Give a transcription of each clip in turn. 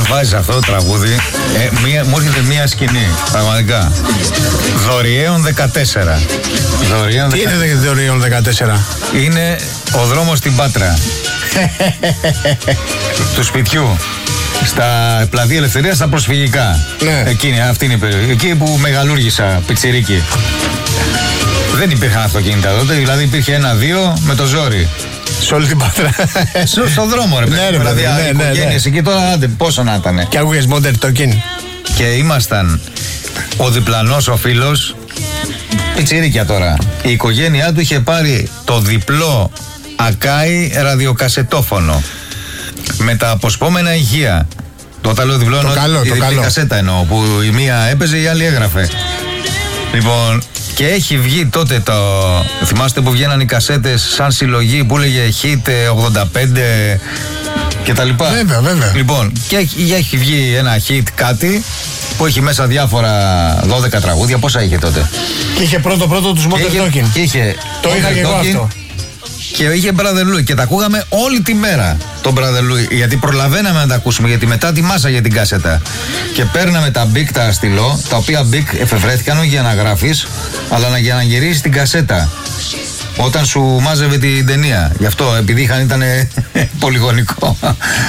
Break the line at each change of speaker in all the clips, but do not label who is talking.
βάζεις αυτό το τραγούδι, μου έρχεται μία σκηνή, πραγματικά. Δωριαίων 14.
Τι είναι Δωριαίων 14?
Είναι ο δρόμος στην Πάτρα. Του σπιτιού. Στα πλατεία Ελευθερίας, στα προσφυγικά.
Ναι.
Αυτή είναι η περιοχή. Εκεί που μεγαλούργησα, πιτσιρίκι. Δεν υπήρχαν αυτοκίνητα τότε, δηλαδή υπήρχε 1-2 με το ζόρι.
Σε όλη την Πάτρα.
Στον δρόμο, ρε παιδί. Δηλαδή, οικογένειες εκεί τώρα, άντε, πόσο να ήταν.
Και άκουγες Modern Talking.
Και ήμασταν ο διπλανός, ο φίλος, πιτσιρίκια τώρα. Η οικογένειά του είχε πάρει το διπλό Ακάι ραδιοκασετόφωνο με τα αποσπόμενα ηχεία. Το άλλο διπλό εννοώ, η διπλή κασέτα εννοώ, που η μία έπαιζε, η άλλη έγραφε. Λοιπόν, και έχει βγει τότε το. Θυμάστε που βγαίναν οι κασέτες σαν συλλογή που έλεγε Hit 85 και τα λοιπά.
Βέβαια.
Λοιπόν, και έχει βγει ένα hit κάτι που έχει μέσα διάφορα 12 τραγούδια. Πόσα είχε τότε?
Και είχε πρώτο τους Modern Talking. Το είχα και εγώ αυτό.
Και είχε Brother Louie και τα ακούγαμε όλη τη μέρα τον Brother Louie, γιατί προλαβαίναμε να τα ακούσουμε, γιατί μετά τη μάσα για την κάσετα. Και παίρναμε τα μπικ τα στυλό, τα οποία μπικ εφευρέθηκαν όχι για να γράφεις, αλλά για να γυρίσεις την κασέτα όταν σου μάζευε την ταινία. Γι' αυτό, επειδή ήταν πολυγωνικό.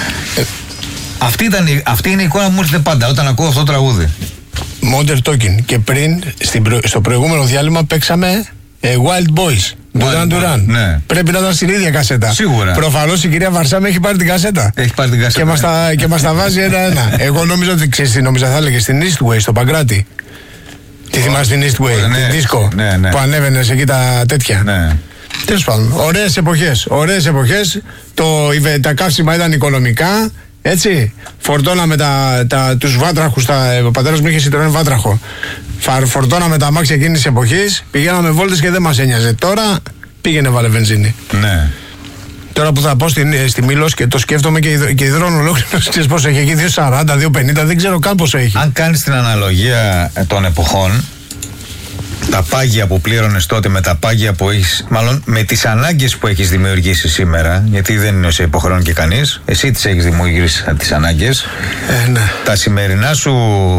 Αυτή είναι η εικόνα που μου έρχεται πάντα όταν ακούω αυτό το τραγούδι.
Modern Talking. Και πριν, στο προηγούμενο διάλειμμα, παίξαμε Wild Boys. Duran.
Ναι.
Πρέπει να ήταν στην ίδια κασέτα.
Σίγουρα.
Προφανώς η κυρία Βαρσάμ έχει πάρει την κασέτα.
Έχει πάρει την κασέτα.
Και μας τα βάζει ένα-ένα. Εγώ νόμιζα ότι ξέρεις τι νόμιζα, θα έλεγε στην Eastway, στο Παγκράτη. Τι θυμάσαι την Eastway, την δίσκο που ανέβαινε εκεί τα τέτοια.
Ναι.
Τέλος πάντων, ωραίες εποχές. Τα καύσιμα ήταν οικονομικά. Έτσι, φορτώναμε τους βάτραχους, ο πατέρας μου είχε Citroën βάτραχο. Φορτώναμε τα αμάξια εκείνης της εποχής, πηγαίναμε βόλτες και δεν μας ένοιαζε. Τώρα πήγαινε βάλε βενζίνη.
Ναι.
Τώρα που θα πάω στη Μήλος και το σκέφτομαι και υδρώνω ολόκληρος, ξέρεις πόσο έχει εκεί, 2,40, 2,50, δεν ξέρω καν πόσο έχει.
Αν κάνεις την αναλογία των εποχών, τα πάγια που πλήρωνες τότε με τα πάγια που έχεις, μάλλον με τις ανάγκες που έχεις δημιουργήσει σήμερα, γιατί δεν είναι σε υποχρεώνει και κανείς, εσύ τις έχεις δημιουργήσει τις ανάγκες.
Ναι.
Τα σημερινά σου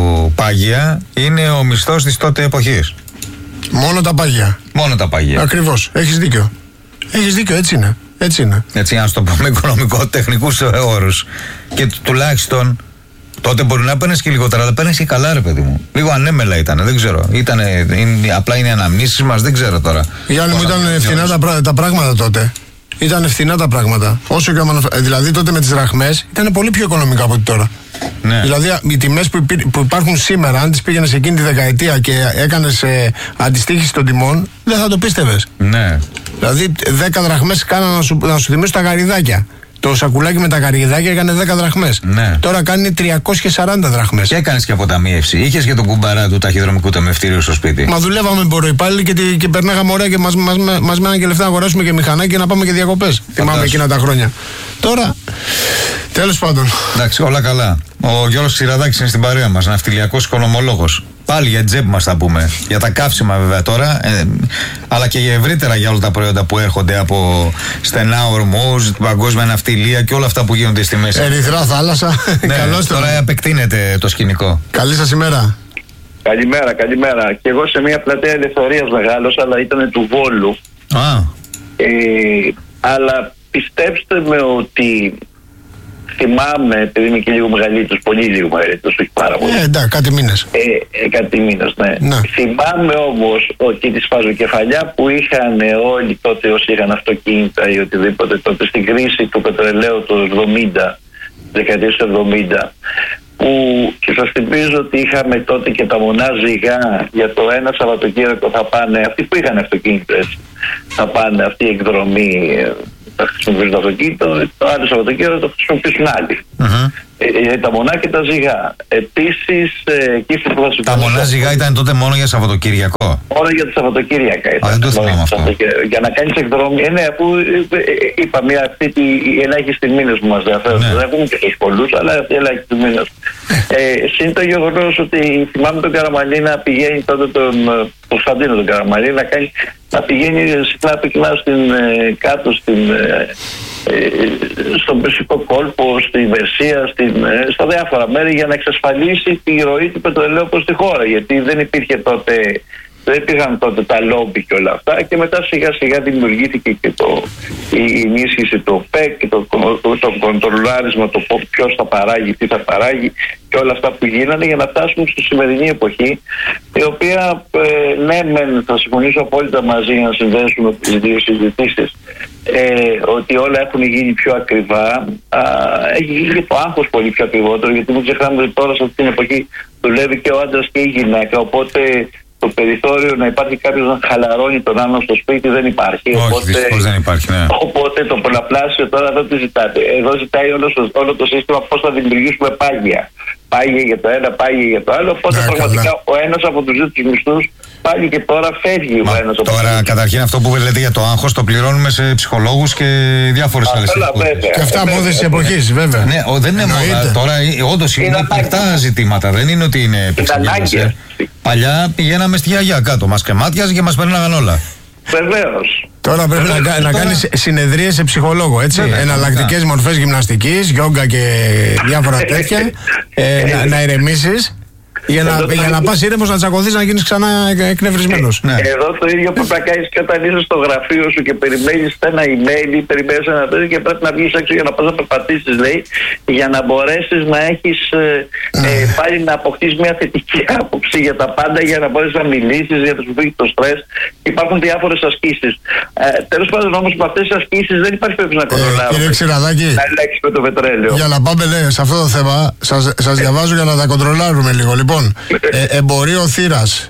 πάγια είναι ο μισθός της τότε εποχής.
Μόνο τα πάγια.
Μόνο τα πάγια.
Ακριβώς. Έχεις δίκιο, έτσι είναι.
Έτσι, να το πούμε οικονομικό-τεχνικούς όρους. Και τουλάχιστον τότε μπορεί να παίρνεις και λιγότερα, αλλά παίρνεις και καλά, ρε παιδί μου. Λίγο ανέμελα ήταν, δεν ξέρω. Απλά είναι αναμνήσεις μας, δεν ξέρω τώρα.
Γιάννη μου, ήταν ευθυνά τα πράγματα τότε. Ήταν ευθυνά τα πράγματα. Δηλαδή τότε με τις δραχμές ήταν πολύ πιο οικονομικά από τώρα.
Ναι.
Δηλαδή οι τιμές που υπάρχουν σήμερα, αν τις πήγαινες εκείνη τη δεκαετία και έκανες αντιστοίχηση των τιμών, δεν θα το πίστευες.
Ναι.
Δηλαδή 10 δραχμές κάνανε να σου θυμίσουν τα γαριδάκια. Το σακουλάκι με τα γαριδάκια έκανε 10 δραχμές.
Ναι.
Τώρα κάνει 340 δραχμές.
Και έκανες και αποταμίευση. Είχες και τον κουμπαρά του ταχυδρομικού ταμιευτήριου στο σπίτι.
Μα δουλεύαμε μποροϊπάλληλοι και περνάγαμε ωραία και μας μέναν και λεφτά να αγοράσουμε και μηχανάκι και να πάμε και διακοπές. Θυμάμαι εκείνα τα χρόνια. Τώρα, τέλος πάντων.
Εντάξει, όλα καλά. Ο Γιώργος Ξηραδάκης είναι στην παρέα μας, ναυτιλιακός οικονομολόγος. Πάλι για τζέπ μας θα πούμε. Για τα καύσιμα βέβαια τώρα, αλλά και ευρύτερα για όλα τα προϊόντα που έρχονται από στενά ορμούς, την παγκόσμια ναυτιλία και όλα αυτά που γίνονται στη μέση.
Ερυθρά θάλασσα.
Ναι, τώρα επεκτείνεται το σκηνικό.
Καλή σας ημέρα.
Καλημέρα. Και εγώ σε μια πλατεία Ελευθερίας μεγάλωσα, αλλά ήταν του Βόλου. Αλλά πιστέψτε με ότι θυμάμαι, επειδή είμαι και λίγο μεγαλύτερος, πολύ λίγο μεγαλύτερος, όχι πάρα πολύ.
Εντάξει, κάτι μήνες.
Κάτι μήνες, ναι. Θυμάμαι όμως ότι τη σφαζοκεφαλιά που είχαν όλοι τότε όσοι είχαν αυτοκίνητα ή οτιδήποτε τότε στην κρίση του πετρελαίου του 70, δεκαετίες του 70, που και σας θυμίζω ότι είχαμε τότε και τα μονά ζυγά για το ένα Σαββατοκύριακο θα πάνε, αυτοί που είχαν αυτοκίνητο έτσι, θα πάνε αυτή η εκδρομή, θα χρησιμοποιήσουν το αυτοκίνητο, το άλλο Σαββατοκύριακο το χρησιμοποιήσουν άλλοι. Τα μονά και τα ζυγά. Επίσης, εκεί στην πλάση.
Τα μονά ζυγά ήταν τότε μόνο για Σαββατοκύριακο.
Μόνο για το Σαββατοκύριακα ήταν.
Δεν το θυμάμαι αυτό.
Για να κάνεις εκδρομή. Ναι, αφού είπαμε αυτή οι ελάχιστοι μήνες που μας διαφέρουν. Δεν έχουμε και τους πολλούς, αλλά αυτοί οι ελάχιστοι μήνες. Συν το γεγονός ότι θυμάμαι τον Καραμαλή να πηγαίνει τότε τον Κωνσταντίνο τον Καραμαλή να πηγαίνει συχνά πυκνά κάτω στην στον Περσικό κόλπο, στη Μερσία, στα διάφορα μέρη, για να εξασφαλίσει τη ροή του πετρελαίου προς τη χώρα, γιατί δεν υπήρχαν τότε τα λόμπι και όλα αυτά, και μετά σιγά σιγά δημιουργήθηκε και η ενίσχυση του ΟΠΕΚ και το κοντρολάρισμα, το ποιος θα παράγει, τι θα παράγει και όλα αυτά που γίνανε, για να φτάσουμε στη σημερινή εποχή, η οποία θα συμφωνήσω απόλυτα μαζί, για να συνδέσουμε τις δύο συζητήσεις, ότι όλα έχουν γίνει πιο ακριβά. Έχει γίνει το άγχος πολύ πιο ακριβότερο, γιατί μην ξεχνάμε ότι τώρα σε αυτή την εποχή δουλεύει και ο άντρας και η γυναίκα, οπότε το περιθώριο να υπάρχει κάποιος να χαλαρώνει τον άλλο στο σπίτι δεν υπάρχει.
Όχι, δυστυχώς δεν υπάρχει, ναι.
Οπότε το πολλαπλάσιο τώρα δεν το ζητάτε. Εδώ ζητάει όλο το σύστημα πώς θα δημιουργήσουμε πάγια. Πάγια για το ένα, πάγια για το άλλο. Οπότε πραγματικά ο ένας από τους δύο τους μισθούς πάλι και τώρα φεύγει ο ένας από τους. Τώρα,
καταρχήν, αυτό που λέτε για το άγχος το πληρώνουμε σε ψυχολόγους και διάφορες άλλες ειδικότητες.
Και αυτά μόδες της εποχής, βέβαια.
Ναι, δεν είναι μόνο. Τώρα όντως είναι υπαρκτά ζητήματα. Δεν είναι ότι είναι επεξεργασίες. Παλιά πηγαίναμε στη γιαγιά κάτω, μας κρεμάτιαζε και μας περνάγαν όλα.
Βεβαίως.
Τώρα πρέπει να κάνεις συνεδρίες σε ψυχολόγο, έτσι. Εναλλακτικές μορφές γυμναστικής, γιόγκα και διάφορα τέτοια. Να ηρεμήσεις. Για να πας ήρεμος, να τσακωθείς, να γίνεις ξανά εκνευρισμένος.
Εδώ το ίδιο που θα κάνεις όταν είσαι στο γραφείο σου και περιμένεις ένα email ή περιμένεις ένα τέτοιο και πρέπει να βγεις έξω για να πας να περπατήσεις, λέει, για να μπορέσεις να έχεις πάλι να αποκτήσεις μια θετική άποψη για τα πάντα, για να μπορέσεις να μιλήσεις, για να σου φύγει το στρες. Υπάρχουν διάφορες ασκήσεις. Τέλος πάντων, όμως, με αυτές τις ασκήσεις δεν υπάρχει περίπτωση να κοντρολάρουμε.
Κύριε Ξηραδάκη,
να ελέγξουμε το πετρέλαιο.
Για να πάμε, λέει, σε αυτό το θέμα, σας διαβάζω για να τα κοντρολάρουμε λίγο. Λοιπόν, εμπορίο θύρας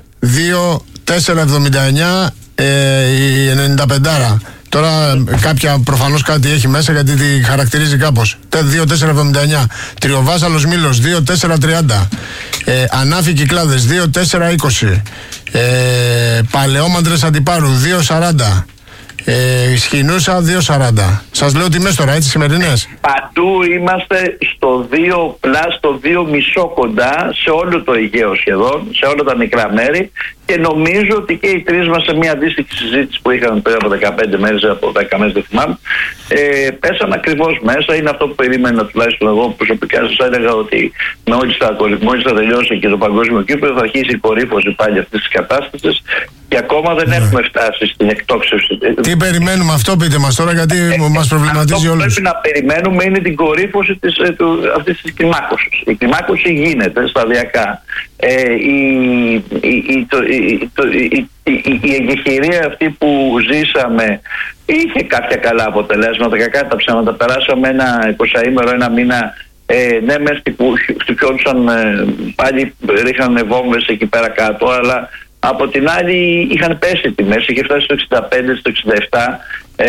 2.479 η 95. Τώρα κάποια προφανώς κάτι έχει μέσα, γιατί τη χαρακτηρίζει κάπως. 2.479. Τριοβάσαλος Μήλος 2.430. Ανάφη Κυκλάδες 2.420. Παλαιόμαντρες Αντιπάρου 2.40. Σχοινούσα 2.40. Σας λέω τιμές τώρα, έτσι, σημερινές.
Παντού είμαστε στο 2+, στο 2,5 κοντά, σε όλο το Αιγαίο σχεδόν, σε όλα τα μικρά μέρη, και νομίζω ότι και οι τρεις μας, σε μια αντίστοιχη συζήτηση που είχαμε πριν από 15 μέρες, από 10 μέρες δεν θυμάμαι, πέσαν ακριβώς μέσα. Είναι αυτό που περίμενα, τουλάχιστον εγώ προσωπικά. Σας έλεγα ότι μόλις θα τελειώσει και το παγκόσμιο κύπελλο, θα αρχίσει η κορύφωση πάλι αυτής της κατάστασης, και ακόμα δεν έχουμε φτάσει στην εκτόξευση.
Τι περιμένουμε, αυτό πείτε μας τώρα, γιατί μας προβληματίζει όλους.
Αυτό που πρέπει να περιμένουμε είναι την κορύφωση αυτής της κλιμάκωσης. Η κλιμάκωση γίνεται σταδιακά. Η εγκεχηρία αυτή που ζήσαμε είχε κάποια καλά αποτελέσματα, κακά τα ψέματα. Περάσαμε ένα 20ημερο, ένα μήνα. Ναι, μες χτυπιόντουσαν, πάλι ρίχνανε βόμβες εκεί πέρα κάτω, αλλά από την άλλη είχαν πέσει τιμές, είχε φτάσει στο 65, στο 67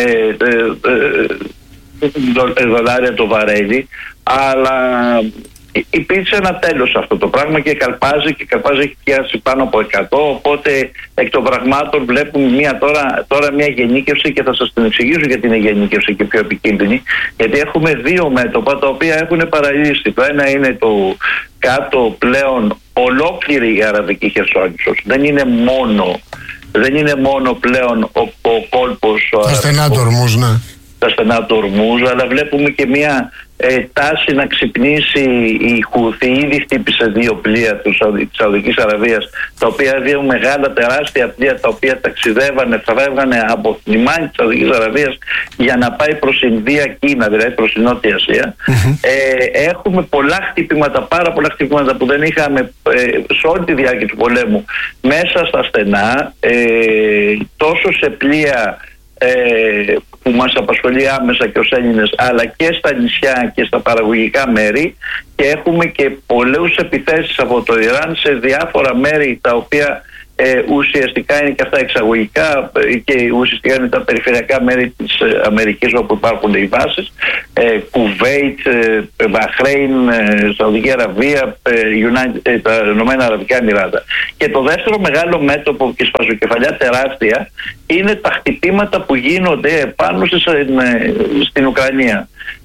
δολάρια το βαρέλι, αλλά υπήρξε ένα τέλος αυτό το πράγμα και καλπάζει έχει πιάσει πάνω από 100, οπότε εκ των πραγμάτων βλέπουμε τώρα μια γενίκευση, και θα σας την εξηγήσω γιατί είναι γενίκευση και πιο επικίνδυνη, γιατί έχουμε δύο μέτωπα τα οποία έχουν παραλύσει. Το ένα είναι το κάτω πλέον ολόκληρη η Αραβική Χερσόνησος. Δεν είναι μόνο πλέον ο κόλπος,
τα στενά του Ορμούζ, ναι.
Τα στενά του Ορμούζ, αλλά βλέπουμε και μια τάση να ξυπνήσει η Χούθη. Ήδη χτύπησε 2 πλοία της Σαουδικής Αραβίας, τα οποία, δύο μεγάλα τεράστια πλοία, τα οποία θα φεύγανε από τη λιμάνι της Σαουδικής Αραβίας για να πάει προς Ινδία, Κίνα, δηλαδή προς την Νότια Ασία. Έχουμε πάρα πολλά χτυπήματα που δεν είχαμε σε όλη τη διάρκεια του πολέμου μέσα στα στενά, τόσο σε πλοία που μας απασχολεί άμεσα και ως Έλληνες, αλλά και στα νησιά και στα παραγωγικά μέρη, και έχουμε και πολλές επιθέσεις από το Ιράν σε διάφορα μέρη, τα οποία ουσιαστικά είναι και αυτά εξαγωγικά και ουσιαστικά είναι τα περιφερειακά μέρη της Αμερικής όπου υπάρχουν οι βάσεις, Κουβέιτ, Μπαχρέιν, Σαουδική Αραβία, τα Ηνωμένα Αραβικά Εμιράτα. Και το δεύτερο μεγάλο μέτωπο και σπαζοκεφαλιά τεράστια είναι τα χτυπήματα που γίνονται πάνω στην Ουκρανία.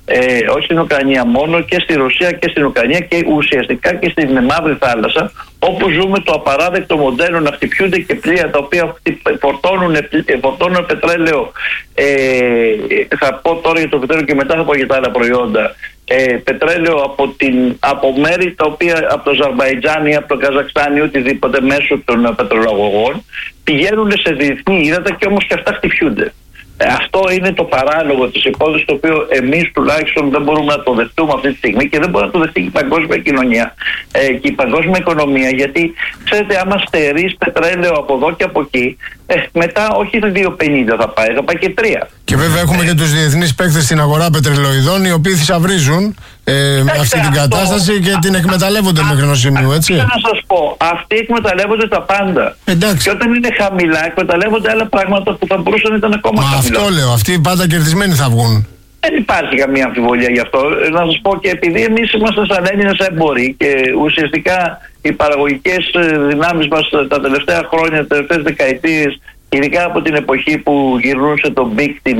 όχι στην Ουκρανία μόνο, και στη Ρωσία και στην Ουκρανία και ουσιαστικά και στην Μαύρη Θάλασσα, όπου ζούμε το απαράδεκτο μοντέλο να χτυπιούνται και πλοία τα οποία φορτώνουν πετρέλαιο, θα πω τώρα για το πετρέλαιο και μετά θα πω για τα άλλα προϊόντα, πετρέλαιο από μέρη τα οποία από το Αζερμπαϊτζάν ή από το Καζακστάν ή οτιδήποτε μέσω των πετρελαγωγών πηγαίνουν σε διεθνή ύδατα και όμως και αυτά χτυπιούνται. Αυτό είναι το παράλογο της υπόθεσης, το οποίο εμείς τουλάχιστον δεν μπορούμε να το δεχτούμε αυτή τη στιγμή και δεν μπορεί να το δεχτεί και η παγκόσμια κοινωνία και η παγκόσμια οικονομία, γιατί ξέρετε, άμα στερείς πετρέλαιο από εδώ και από εκεί, μετά όχι τα 2,50 θα πάει και 3. Και
βέβαια έχουμε και τους διεθνείς παίκτες στην αγορά πετρελοειδών, οι οποίοι θησαυρίζουν αυτή την κατάσταση και την εκμεταλλεύονται μέχρι ενός σημείου, έτσι.
Να σας πω, αυτοί εκμεταλλεύονται τα πάντα.
Εντάξει.
Και όταν είναι χαμηλά, εκμεταλλεύονται άλλα πράγματα που θα μπορούσαν να ήταν ακόμα χαμηλά.
Αυτό λέω, αυτοί πάντα κερδισμένοι θα βγουν.
Δεν υπάρχει καμία αμφιβολία γι' αυτό. Να σας πω, και επειδή εμείς είμαστε σαν Έλληνες έμποροι και ουσιαστικά οι παραγωγικές δυνάμεις μας τα τελευταία χρόνια, τα τελευταίες δεκαετίες, ειδικά από την εποχή που γυρνούσε το Big την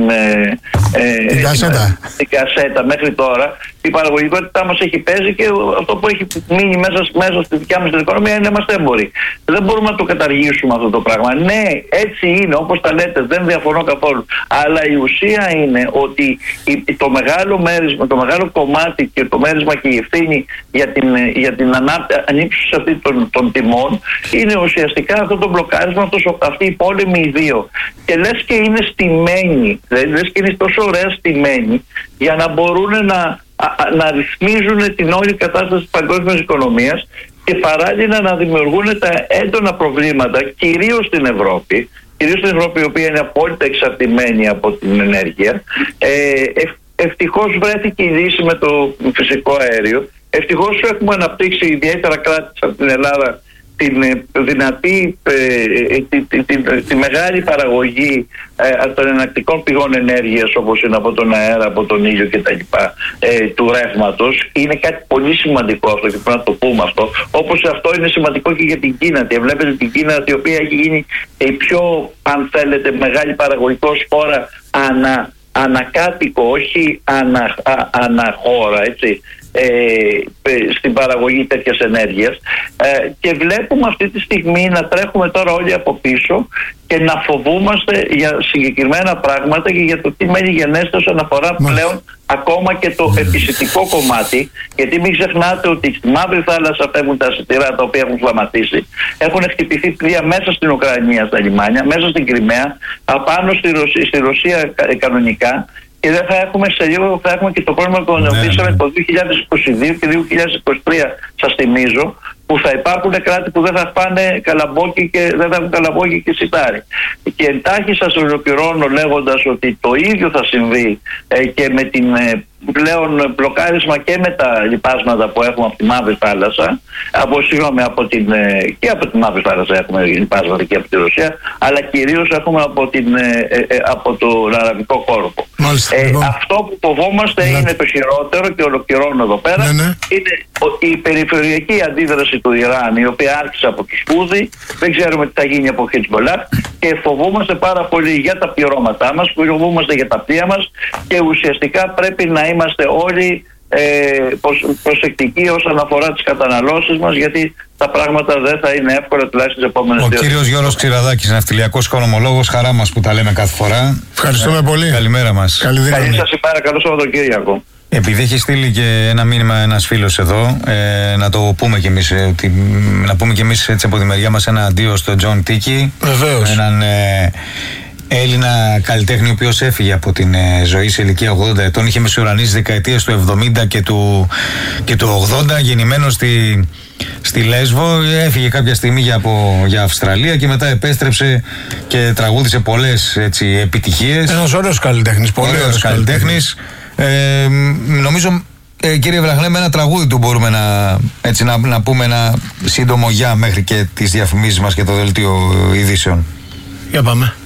κασέτα μέχρι τώρα, η παραγωγικότητά μας έχει παίζει και αυτό που έχει μείνει μέσα στη δικιά μας την οικονομία είναι να είμαστε έμποροι. Δεν μπορούμε να το καταργήσουμε αυτό το πράγμα. Ναι, έτσι είναι, όπως τα λέτε, δεν διαφωνώ καθόλου. Αλλά η ουσία είναι ότι το μεγάλο κομμάτι και το μέρισμα και η ευθύνη για την ανύψωση αυτή των τιμών είναι ουσιαστικά αυτό το μπλοκάρισμα, αυτή η πόλεμη οι δύο. Και λες και είναι στημένοι, δηλαδή λες και είναι τόσο ωραία στημένοι για να μπορούν να ρυθμίζουν την όλη κατάσταση της παγκόσμιας οικονομίας και παράλληλα να δημιουργούν τα έντονα προβλήματα κυρίως στην Ευρώπη, η οποία είναι απόλυτα εξαρτημένη από την ενέργεια. Ευτυχώς βρέθηκε η λύση με το φυσικό αέριο. Ευτυχώς έχουμε αναπτύξει, ιδιαίτερα κράτη από την Ελλάδα, τη μεγάλη παραγωγή των εναλλακτικών πηγών ενέργειας, όπως είναι από τον αέρα, από τον ήλιο κτλ. Του ρεύματος. Είναι κάτι πολύ σημαντικό αυτό και πρέπει να το πούμε αυτό. Όπως αυτό είναι σημαντικό και για την Κίνα. Βλέπετε την Κίνα, η οποία έχει γίνει η πιο, αν θέλετε, μεγάλη παραγωγικός χώρα ανακάτοικο, όχι αναχώρα, έτσι, στην παραγωγή τέτοιας ενέργειας, και βλέπουμε αυτή τη στιγμή να τρέχουμε τώρα όλοι από πίσω και να φοβούμαστε για συγκεκριμένα πράγματα και για το τι μένει γενέστε όσον αφορά πλέον ακόμα και το επισιτικό κομμάτι, γιατί μην ξεχνάτε ότι στη Μαύρη Θάλασσα φεύγουν τα σιτηρά τα οποία έχουν φλαματίσει, έχουν χτυπηθεί πλοία μέσα στην Ουκρανία στα λιμάνια, μέσα στην Κριμαία, απάνω στη Ρωσία κανονικά. Και δεν θα έχουμε σε λίγο, θα έχουμε και το πρόβλημα που αντιμετωπίσαμε το 2022 και 2023, σας θυμίζω, που θα υπάρχουν κράτη που δεν θα πάνε καλαμπόκι και δεν θα έχουν καλαμπόκι και σιτάρι. Και εντάχει σας ολοκληρώνω λέγοντας ότι το ίδιο θα συμβεί και με την πλέον μπλοκάρισμα και με τα λοιπάσματα που έχουμε από τη Μαύρη Θάλασσα, και από τη Μαύρη Θάλασσα έχουμε λοιπάσματα και από τη Ρωσία, αλλά κυρίως έχουμε από τον Αραβικό κόρπο. Αυτό που φοβόμαστε είναι το χειρότερο, και ολοκληρώνω εδώ πέρα, είναι η περιφερειακή αντίδραση του Ιράν, η οποία άρχισε από τους Χούδι, δεν ξέρουμε τι θα γίνει από Χετζμπολάχ, και φοβούμαστε πάρα πολύ για τα πληρώματά μας, φοβούμαστε για τα πλοία μας, και ουσιαστικά πρέπει να είμαστε όλοι προσεκτικοί όσον αφορά τις καταναλώσεις μας, γιατί τα πράγματα δεν θα είναι εύκολα τουλάχιστον τις επόμενες δύο.
Ο κύριος Γιώργος Ξηραδάκης, ναυτιλιακός οικονομολόγος, χαρά μας που τα λέμε κάθε φορά.
Ευχαριστούμε πολύ.
Καλημέρα μας.
Καλή σας ημέρα, καλό Σαββατοκύριακο.
Επειδή έχει στείλει και ένα μήνυμα ένας φίλος εδώ, να το πούμε κι εμείς, να πούμε κι εμείς έτσι από τη μεριά μας ένα αντίο στον Τζον Τίκη.
Βεβαίως.
Έναν Έλληνα καλλιτέχνη, ο οποίος έφυγε από την ζωή σε ηλικία 80 ετών, είχε μεσουρανίσει δεκαετίες του 70 και του 80, γεννημένος στη Λέσβο, έφυγε κάποια στιγμή για Αυστραλία και μετά επέστρεψε και τραγούδισε πολλές επιτυχίες.
Ένας ωραίος καλλιτέχνης, πολύ ωραίος καλλιτέχνης.
Νομίζω, κύριε Βραχνέ, με ένα τραγούδι του μπορούμε να πούμε ένα σύντομο γεια μέχρι και τις διαφημίσεις μας και το δελτίο ειδήσεων.
Για πάμε.